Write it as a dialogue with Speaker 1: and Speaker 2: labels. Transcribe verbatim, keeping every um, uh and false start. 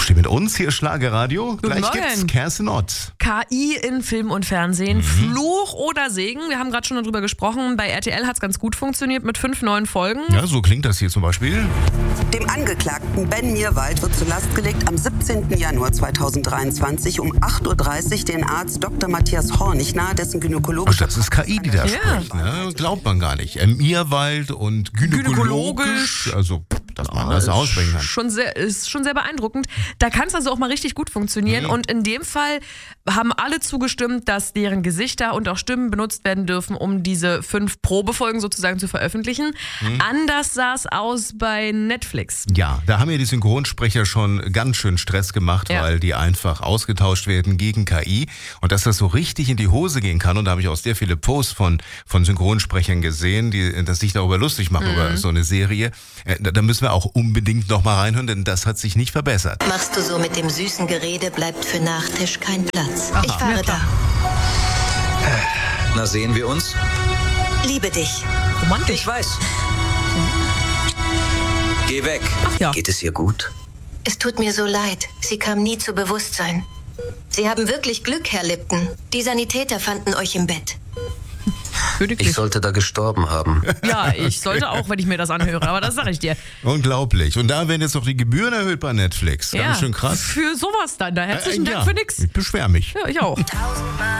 Speaker 1: Aufstehen mit uns, hier Schlagerradio.
Speaker 2: Guten
Speaker 1: Gleich
Speaker 2: Morgen.
Speaker 1: gibt's Kerstin Ott.
Speaker 2: K I in Film und Fernsehen, mhm. Fluch oder Segen? Wir haben gerade schon darüber gesprochen. Bei R T L hat es ganz gut funktioniert mit fünf neuen Folgen.
Speaker 1: Ja, so klingt das hier zum Beispiel.
Speaker 3: Dem Angeklagten Ben Mirwald wird zur Last gelegt, am siebzehnten Januar zweitausenddreiundzwanzig um acht Uhr dreißig den Arzt Doktor Matthias Hornig nahe, dessen gynäkologischer...
Speaker 1: Ach, das ist K I, die da
Speaker 2: Ja.
Speaker 1: spricht. Ne? Glaubt man gar nicht. Ähm, Mirwald und gynäkologisch.
Speaker 2: Gynäkologisch.
Speaker 1: Also, dass man das aussprechen kann.
Speaker 2: Schon sehr, ist schon sehr beeindruckend. Da kann es also auch mal richtig gut funktionieren.
Speaker 1: Mhm.
Speaker 2: Und in dem Fall haben alle zugestimmt, dass deren Gesichter und auch Stimmen benutzt werden dürfen, um diese fünf Probefolgen sozusagen zu veröffentlichen.
Speaker 1: Mhm.
Speaker 2: Anders sah es aus bei Netflix.
Speaker 1: Ja, da haben ja die Synchronsprecher schon ganz schön Stress gemacht,
Speaker 2: Ja.
Speaker 1: weil die einfach ausgetauscht werden gegen K I. Und dass das so richtig in die Hose gehen kann, und da habe ich auch sehr viele Posts von, von Synchronsprechern gesehen, die das sich darüber lustig machen,
Speaker 2: Mhm.
Speaker 1: über so eine Serie. Äh, Da da müssen wir auch unbedingt noch mal reinhören, denn das hat sich nicht verbessert.
Speaker 4: Machst du so mit dem süßen Gerede, bleibt für Nachtisch kein Platz.
Speaker 1: Aha.
Speaker 4: Ich fahre da.
Speaker 5: Na, sehen wir uns?
Speaker 4: Liebe dich.
Speaker 2: Romantisch.
Speaker 5: Ich weiß. Geh weg.
Speaker 2: Ach ja.
Speaker 5: Geht es ihr gut?
Speaker 4: Es tut mir so leid. Sie kam nie zu Bewusstsein. Sie haben wirklich Glück, Herr Lipton. Die Sanitäter fanden euch im Bett.
Speaker 2: Königlich.
Speaker 5: Ich sollte da gestorben haben.
Speaker 2: Ja, ich sollte auch, wenn ich mir das anhöre, aber das sage ich dir.
Speaker 1: Unglaublich. Und da werden jetzt noch die Gebühren erhöht bei Netflix. Ganz
Speaker 2: Ja,
Speaker 1: schön krass.
Speaker 2: Für sowas dann. Da herzlichen
Speaker 1: Äh,
Speaker 2: Dank
Speaker 1: ja.
Speaker 2: für nix.
Speaker 1: Ich beschwer mich.
Speaker 2: Ja, ich auch.